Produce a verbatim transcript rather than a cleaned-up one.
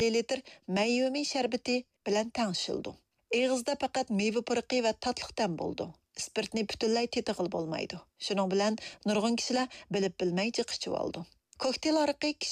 millilitr mayumi sharbati bilan tangshildi. Eg'izda faqat meva puriqi va tatliq ta'm bo'ldi. Spirtni butunlay tetig'il bo'lmaydi. Shuning bilan nurg'un kishilar bilib bilmay jiqichib oldi. Kokteyl orqali